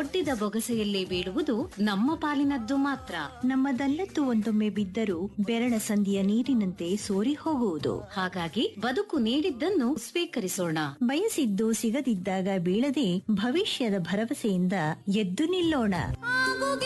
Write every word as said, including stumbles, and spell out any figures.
ಒಡ್ಡಿದ ಬೊಗಸೆಯಲ್ಲೇ ಬೀಳುವುದು ನಮ್ಮ ಪಾಲಿನದ್ದು ಮಾತ್ರ. ನಮ್ಮದಲ್ಲದ್ದು ಒಂದೊಮ್ಮೆ ಬಿದ್ದರೂ ಬೆರಳ ಸಂಧಿಯ ನೀರಿನಂತೆ ಸೋರಿ ಹೋಗುವುದು. ಹಾಗಾಗಿ ಬದುಕು ನೀಡಿದ್ದನ್ನು ಸ್ವೀಕರಿಸೋಣ. ಬಯಸಿದ್ದು ಸಿಗದಿದ್ದಾಗ ಬೀಳದೆ ಭವಿಷ್ಯದ ಭರವಸೆಯಿಂದ ಎದ್ದು ನಿಲ್ಲೋಣ.